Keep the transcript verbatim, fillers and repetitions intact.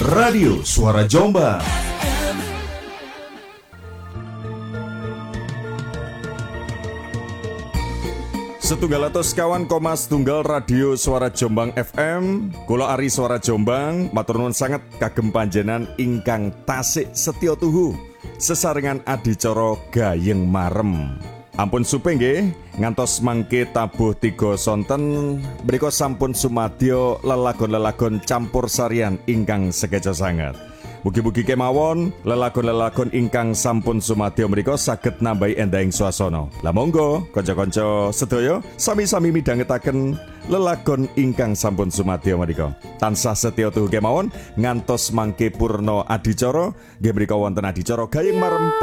Radio Suara Jombang. Setunggal atus kawan koma setunggal Radio Suara Jombang F M. Kula Ari Suara Jombang matur nuwun sanget kagem panjenengan ingkang tasik setya tuhu sesarengan adicara gayeng marem. Ampun supe nggih ngantos mangke tabuh tiga sonten mriku sampun sumadyo lelagon-lelagon campur sarian ingkang sekeca sanget. Mugi-mugi kemawon lelagon-lelagon ingkang sampun sumadyo mriku saged nambahi endahing swasana. Lah monggo kanca-kanca sedaya sami-sami midhangetaken lelagon ingkang sampun sumadyo mriku. Tansah setya tuhu kemawon ngantos mangke purna adicara nggih mriku wonten adicara gayeng marem